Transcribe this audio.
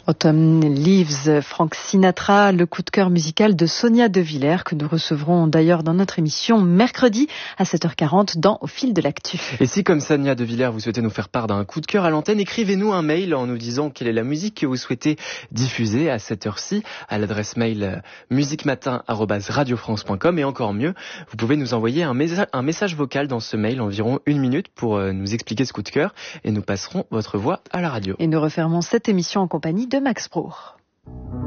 Autumn Leaves, Frank Sinatra, le coup de cœur musical de Sonia De Villers, que nous recevrons d'ailleurs dans notre émission mercredi à 7h40 dans Au fil de l'actu. Et si, comme Sonia De Villers, vous souhaitez nous faire part d'un coup de cœur à l'antenne, écrivez-nous un mail en nous disant quelle est la musique que vous souhaitez diffuser à cette heure-ci, à l'adresse mail musiquematin@radiofrance.com. Et encore mieux, vous pouvez nous envoyer un message vocal dans ce mail, environ 1 minute, pour nous expliquer ce coup de cœur, et nous passerons votre voix à la radio. Et nous refermons cette émission en compagnie de Max Brour.